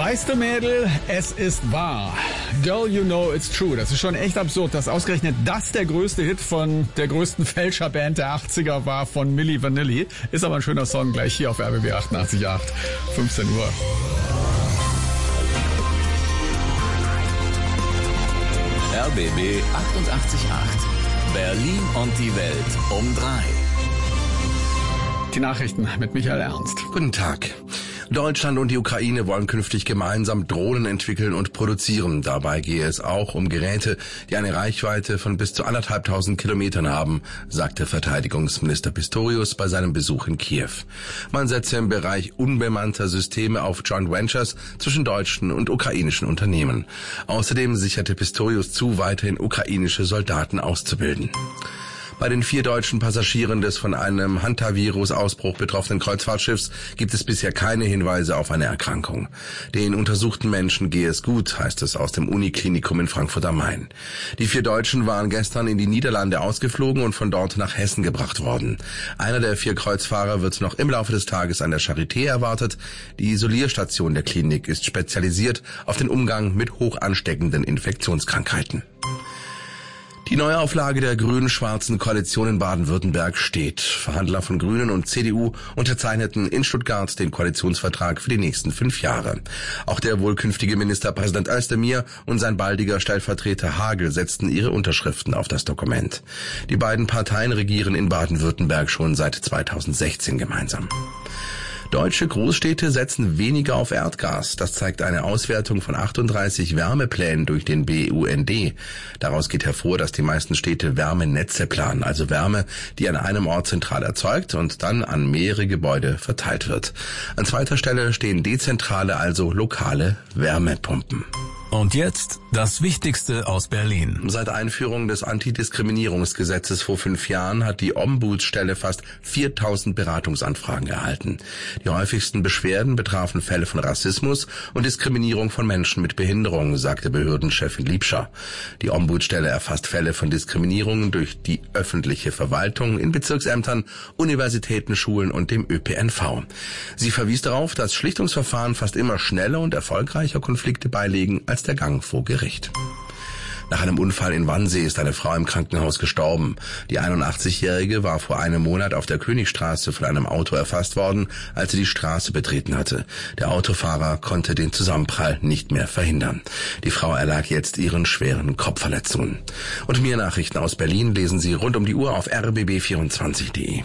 Dreiste Mädel, es ist wahr. Girl, you know it's true. Das ist schon echt absurd, dass ausgerechnet das der größte Hit von der größten Fälscherband der 80er war, von Milli Vanilli. Ist aber ein schöner Song, gleich hier auf RBB 88.8, 15 Uhr. RBB 88.8. Berlin und die Welt um 3. Die Nachrichten mit Michael Ernst. Guten Tag. Deutschland und die Ukraine wollen künftig gemeinsam Drohnen entwickeln und produzieren. Dabei gehe es auch um Geräte, die eine Reichweite von bis zu 1.500 Kilometern haben, sagte Verteidigungsminister Pistorius bei seinem Besuch in Kiew. Man setze im Bereich unbemannter Systeme auf Joint Ventures zwischen deutschen und ukrainischen Unternehmen. Außerdem sicherte Pistorius zu, weiterhin ukrainische Soldaten auszubilden. Bei den 4 deutschen Passagieren des von einem Hantavirus-Ausbruch betroffenen Kreuzfahrtschiffs gibt es bisher keine Hinweise auf eine Erkrankung. Den untersuchten Menschen gehe es gut, heißt es aus dem Uniklinikum in Frankfurt am Main. Die 4 Deutschen waren gestern in die Niederlande ausgeflogen und von dort nach Hessen gebracht worden. Einer der 4 Kreuzfahrer wird noch im Laufe des Tages an der Charité erwartet. Die Isolierstation der Klinik ist spezialisiert auf den Umgang mit hoch ansteckenden Infektionskrankheiten. Die Neuauflage der grün-schwarzen Koalition in Baden-Württemberg steht. Verhandler von Grünen und CDU unterzeichneten in Stuttgart den Koalitionsvertrag für die nächsten 5 Jahre. Auch der wohl künftige Ministerpräsident Özdemir und sein baldiger Stellvertreter Hagel setzten ihre Unterschriften auf das Dokument. Die beiden Parteien regieren in Baden-Württemberg schon seit 2016 gemeinsam. Deutsche Großstädte setzen weniger auf Erdgas. Das zeigt eine Auswertung von 38 Wärmeplänen durch den BUND. Daraus geht hervor, dass die meisten Städte Wärmenetze planen, also Wärme, die an einem Ort zentral erzeugt und dann an mehrere Gebäude verteilt wird. An zweiter Stelle stehen dezentrale, also lokale Wärmepumpen. Und jetzt das Wichtigste aus Berlin. Seit Einführung des Antidiskriminierungsgesetzes vor 5 Jahren hat die Ombudsstelle fast 4.000 Beratungsanfragen erhalten. Die häufigsten Beschwerden betrafen Fälle von Rassismus und Diskriminierung von Menschen mit Behinderung, sagte Behördenchefin Liebscher. Die Ombudsstelle erfasst Fälle von Diskriminierung durch die öffentliche Verwaltung in Bezirksämtern, Universitäten, Schulen und dem ÖPNV. Sie verwies darauf, dass Schlichtungsverfahren fast immer schneller und erfolgreicher Konflikte beilegen als der Gang vor Gericht. Nach einem Unfall in Wannsee ist eine Frau im Krankenhaus gestorben. Die 81-Jährige war vor einem Monat auf der Königstraße von einem Auto erfasst worden, als sie die Straße betreten hatte. Der Autofahrer konnte den Zusammenprall nicht mehr verhindern. Die Frau erlag jetzt ihren schweren Kopfverletzungen. Und mehr Nachrichten aus Berlin lesen Sie rund um die Uhr auf rbb24.de.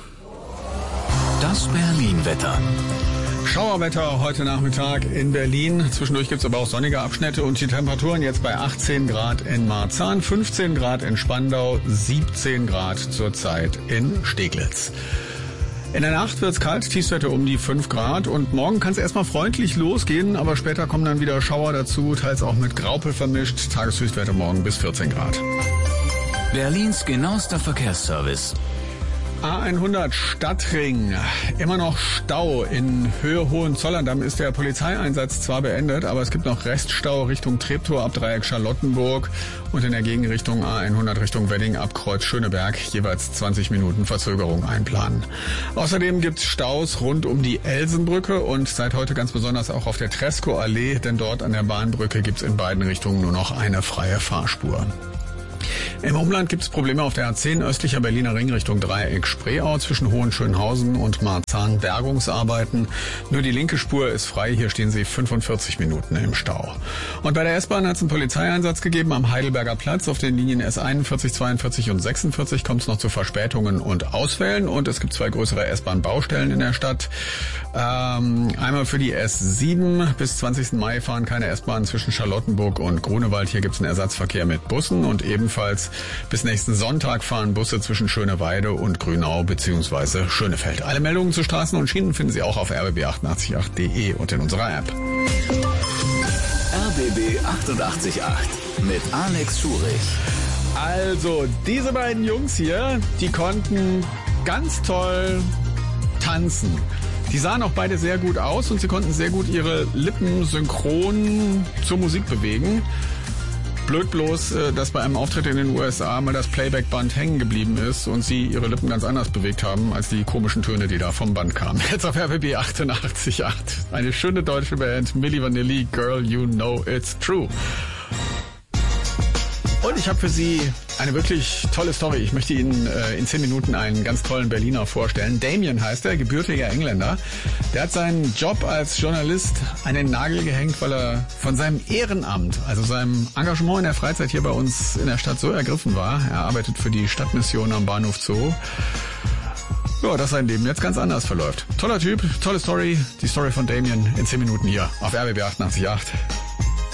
Das Berlin-Wetter. Schauerwetter heute Nachmittag in Berlin. Zwischendurch gibt es aber auch sonnige Abschnitte und die Temperaturen jetzt bei 18 Grad in Marzahn, 15 Grad in Spandau, 17 Grad zurzeit in Steglitz. In der Nacht wird's kalt, Tiefstwerte um die 5 Grad und morgen kann es erstmal freundlich losgehen, aber später kommen dann wieder Schauer dazu, teils auch mit Graupel vermischt. Tageshöchstwerte morgen bis 14 Grad. Berlins genauester Verkehrsservice. A100 Stadtring, immer noch Stau. In Höhe Hohenzollern ist der Polizeieinsatz zwar beendet, aber es gibt noch Reststau Richtung Treptow ab Dreieck Charlottenburg und in der Gegenrichtung A100 Richtung Wedding ab Kreuz Schöneberg jeweils 20 Minuten Verzögerung einplanen. Außerdem gibt's Staus rund um die Elsenbrücke und seit heute ganz besonders auch auf der Tresco-Allee, denn dort an der Bahnbrücke gibt's in beiden Richtungen nur noch eine freie Fahrspur. Im Umland gibt es Probleme auf der A10 östlicher Berliner Ring Richtung Dreieck Spreeau zwischen Hohenschönhausen und Marzahn, Bergungsarbeiten. Nur die linke Spur ist frei, hier stehen sie 45 Minuten im Stau. Und bei der S-Bahn hat es einen Polizeieinsatz gegeben am Heidelberger Platz. Auf den Linien S41, 42 und 46 kommt es noch zu Verspätungen und Ausfällen und es gibt 2 größere S-Bahn-Baustellen in der Stadt. Einmal für die S7 bis 20. Mai fahren keine S-Bahnen zwischen Charlottenburg und Grunewald. Hier gibt es einen Ersatzverkehr mit Bussen und ebenfalls bis nächsten Sonntag fahren Busse zwischen Schöneweide und Grünau bzw. Schönefeld. Alle Meldungen zu Straßen und Schienen finden Sie auch auf rbb888.de und in unserer App. RBB 88.8 mit Alex Schurich. Also, diese beiden Jungs hier, die konnten ganz toll tanzen. Die sahen auch beide sehr gut aus und sie konnten sehr gut ihre Lippen synchron zur Musik bewegen. Blöd bloß, dass bei einem Auftritt in den USA mal das Playback-Band hängen geblieben ist und sie ihre Lippen ganz anders bewegt haben als die komischen Töne, die da vom Band kamen. Jetzt auf RBB 88.8. Eine schöne deutsche Band, Milli Vanilli, Girl, You Know It's True. Und ich habe für Sie eine wirklich tolle Story. Ich möchte Ihnen in 10 Minuten einen ganz tollen Berliner vorstellen. Damien heißt er, gebürtiger Engländer. Der hat seinen Job als Journalist an den Nagel gehängt, weil er von seinem Ehrenamt, also seinem Engagement in der Freizeit hier bei uns in der Stadt so ergriffen war. Er arbeitet für die Stadtmission am Bahnhof Zoo. Ja, dass sein Leben jetzt ganz anders verläuft. Toller Typ, tolle Story. Die Story von Damien in 10 Minuten hier auf RBB 88.8.